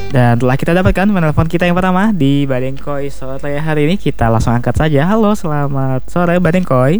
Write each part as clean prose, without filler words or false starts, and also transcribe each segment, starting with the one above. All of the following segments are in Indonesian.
Dan telah kita dapatkan penelpon kita yang pertama di Badengkoy sore hari ini. Kita langsung angkat saja. Halo, selamat sore Badengkoy.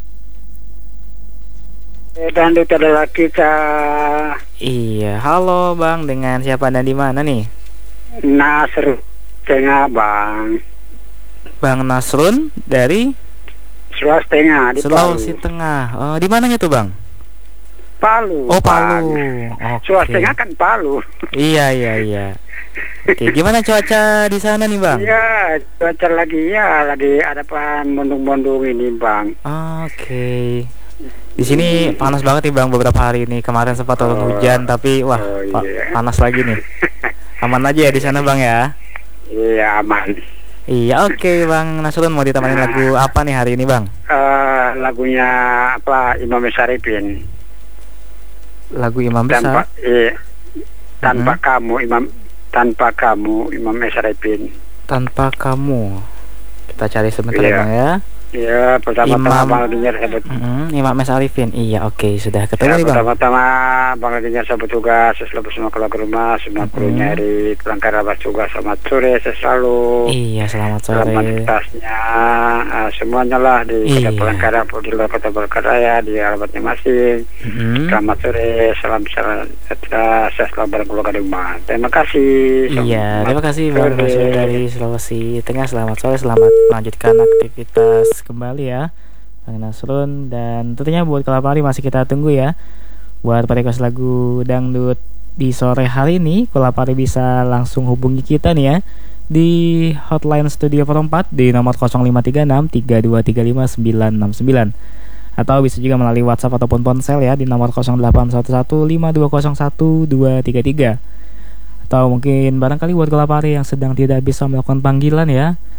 Dan itu adalah kita. Iya, halo Bang, dengan siapa dan di mana nih? Nasr Tengah Bang. Bang Nasrun dari Sulawesi Tengah di Sulawesi Palu. Tengah. Oh, di mananya tuh Bang? Palu. Oh, Bang. Palu. Sulawesi Oke. Tengah kan Palu. Iya. Oke, gimana cuaca di sana nih Bang? Iya, cuaca lagi ada mendung-mendung ini Bang. Oke. Di sini panas banget nih Bang beberapa hari ini. Kemarin sempat turun hujan tapi wah iya. panas lagi nih. Aman aja ya di sana Bang ya? Iya aman. Iya, oke Bang Nasrun, mau ditemanin lagu apa nih hari ini Bang? Lagunya apa, Imam Syarifin. Lagu Imam Besar. Tanpa kamu Imam Syarifin. Tanpa kamu. Kita cari sebentar ya Bang ya. Iya, pertama-tama Bang Dengar sahabat. Imam Mes Arifin. Iya, oke, sudah ketemu nih Bang. Pertama-tama Bang Dengar sahabat tugas, selalu semua keluarga rumah, semua krunya di Pelangkar Abas juga selamat sore selalu. Iya, selamat sore. Selamat aktivitasnya, semuanya lah di Kota Pelangkar, di luar Kota Pelangkar Raya, di alamatnya masing. Selamat sore, salam sejahtera, selalu berkeluarga rumah. Terima kasih. Iya, terima kasih Bang Nasrun dari Sulawesi Tengah. Selamat sore, selamat melanjutkan aktivitas kembali ya Bang Nasrun. Dan tentunya buat Kelapari masih kita tunggu ya buat request lagu dangdut di sore hari ini. Kelapari bisa langsung hubungi kita nih ya di hotline Studio 4 di nomor 0536 3235 969, atau bisa juga melalui WhatsApp ataupun ponsel ya di nomor 0811 5201 233. Atau mungkin barangkali buat Kelapari yang sedang tidak bisa melakukan panggilan ya,